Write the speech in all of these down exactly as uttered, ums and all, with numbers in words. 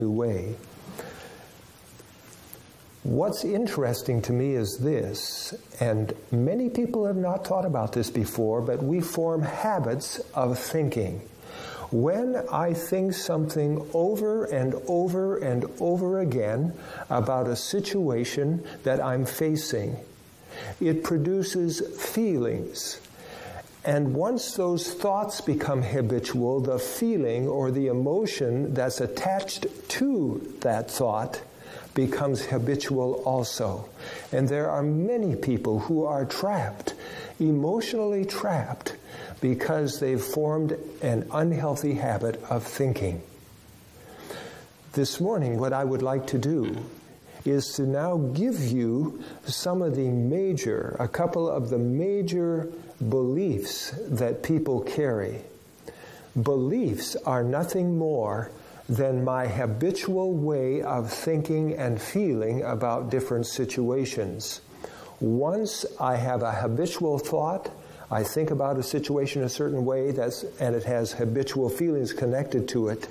way. What's interesting to me is this, and many people have not thought about this before, but we form habits of thinking. When I think something over and over and over again about a situation that I'm facing, it produces feelings. And once those thoughts become habitual, the feeling or the emotion that's attached to that thought becomes habitual also. And there are many people who are trapped, emotionally trapped, because they've formed an unhealthy habit of thinking. This morning, what I would like to do is to now give you some of the major, a couple of the major beliefs that people carry. Beliefs are nothing more than my habitual way of thinking and feeling about different situations. Once I have a habitual thought, I think about a situation a certain way, that's, and it has habitual feelings connected to it,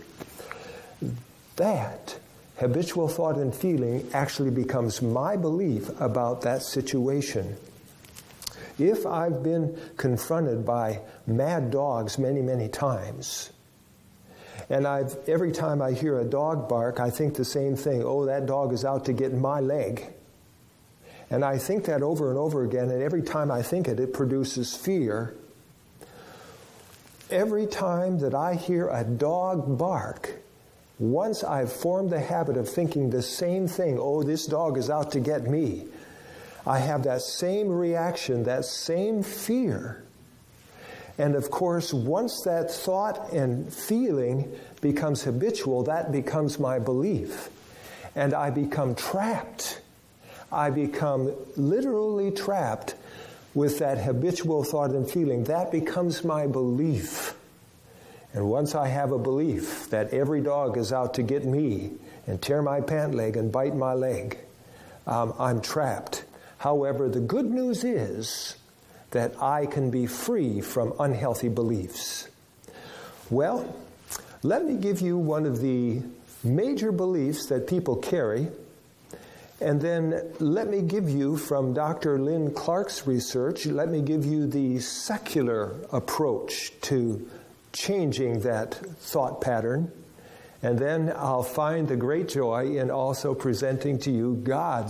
that habitual thought and feeling actually becomes my belief about that situation. If I've been confronted by mad dogs many, many times, and I've every time I hear a dog bark, I think the same thing, oh, that dog is out to get my leg. And I think that over and over again, and every time I think it, it produces fear. Every time that I hear a dog bark, once I've formed the habit of thinking the same thing, oh, this dog is out to get me, I have that same reaction, that same fear. And of course, once that thought and feeling becomes habitual, that becomes my belief. And I become trapped. I become literally trapped with that habitual thought and feeling. That becomes my belief. And once I have a belief that every dog is out to get me and tear my pant leg and bite my leg, um, I'm trapped. However, the good news is that I can be free from unhealthy beliefs. Well, let me give you one of the major beliefs that people carry, and then let me give you, from Doctor Lynn Clark's research, let me give you the secular approach to changing that thought pattern, and then I'll find the great joy in also presenting to you God's